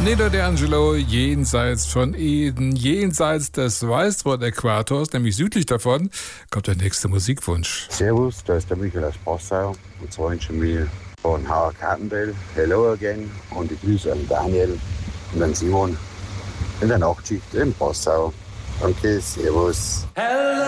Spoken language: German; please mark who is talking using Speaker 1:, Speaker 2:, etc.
Speaker 1: Nino D'Angelo, jenseits von Eden, jenseits des Weißbrot-Äquators, nämlich südlich davon, kommt der nächste Musikwunsch.
Speaker 2: Servus, da ist der Michael aus Passau. Und zwar wünsche ich mir von Howard Carpendale Hello Again und die Grüße an Daniel und an Simon in der Nachtschicht in Passau. Danke, servus.
Speaker 3: Hello.